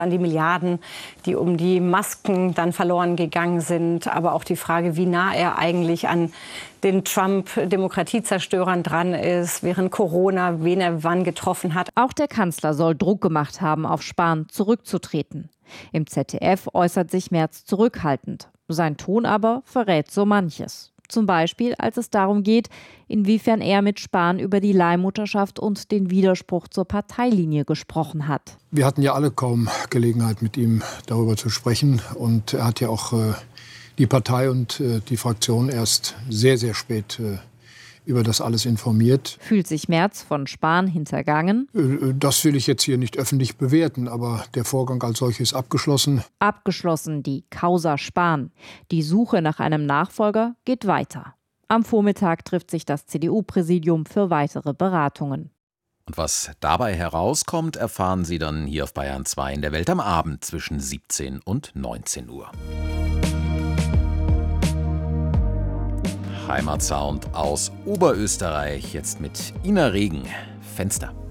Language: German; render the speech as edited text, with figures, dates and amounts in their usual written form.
An die Milliarden, die um die Masken dann verloren gegangen sind, aber auch die Frage, wie nah er eigentlich an den Trump-Demokratiezerstörern dran ist, während Corona, wen er wann getroffen hat. Auch der Kanzler soll Druck gemacht haben, auf Spahn zurückzutreten. Im ZDF äußert sich Merz zurückhaltend. Sein Ton aber verrät so manches. Zum Beispiel, als es darum geht, inwiefern er mit Spahn über die Leihmutterschaft und den Widerspruch zur Parteilinie gesprochen hat. Wir hatten ja alle kaum Gelegenheit, mit ihm darüber zu sprechen. Und er hat ja auch die Partei und die Fraktion erst sehr, sehr spät über das alles informiert. Fühlt sich Merz von Spahn hintergangen? Das will ich jetzt hier nicht öffentlich bewerten, aber der Vorgang als solches ist abgeschlossen. Abgeschlossen die Causa Spahn. Die Suche nach einem Nachfolger geht weiter. Am Vormittag trifft sich das CDU-Präsidium für weitere Beratungen. Und was dabei herauskommt, erfahren Sie dann hier auf Bayern 2 in der Welt am Abend zwischen 17 und 19 Uhr. Heimatsound aus Oberösterreich, jetzt mit Ina Regen. Fenster.